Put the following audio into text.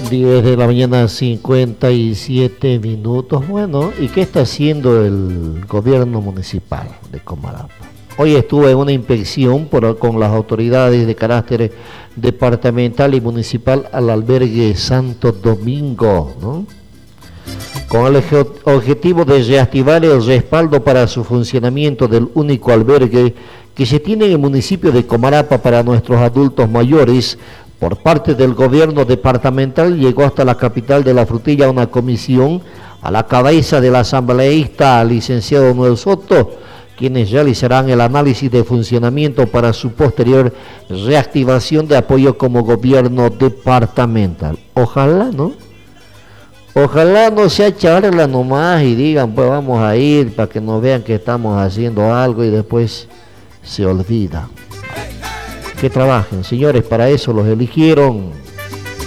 10 de la mañana, 57 minutos. Bueno, ¿y qué está haciendo el gobierno municipal de Comarapa? Hoy estuve en una inspección con las autoridades de carácter departamental y municipal al albergue Santo Domingo, ¿no? Con el objetivo de reactivar el respaldo para su funcionamiento del único albergue que se tiene en el municipio de Comarapa para nuestros adultos mayores. Por parte del gobierno departamental llegó hasta la capital de la Frutilla una comisión a la cabeza del asambleísta licenciado Noel Soto, quienes realizarán el análisis de funcionamiento para su posterior reactivación de apoyo como gobierno departamental. Ojalá, ¿no? Ojalá no sea charla nomás y digan, pues vamos a ir para que nos vean que estamos haciendo algo y después se olvida. Que trabajen, señores, para eso los eligieron.